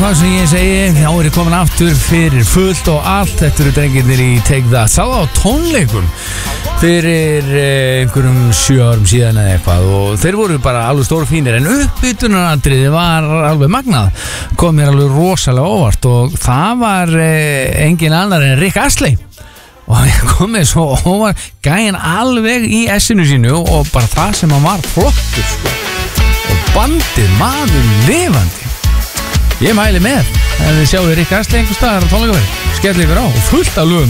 hvað sem ég segi, þá er ég komin aftur fyrir fullt og allt. Þetta eru drengirnir í Take That. Sá á tónleikum fyrir einhverjum 7 árum síðan eða eitthvað og þeir voru bara alveg stóru fínir en uppbytunaratriði var alveg magnað, kom mér alveg rosalega óvart og það var engin annar en Rick Astley og hann kom með svo óvart gæinn alveg í essinu sínu og bara það sem hann var flottur sko. Og bandið maður lifandi. Ég mæli með ef þið sjáu Rick Astley einhvers staðar á tónleikaferð, skellið ykkur á og fullt af lögum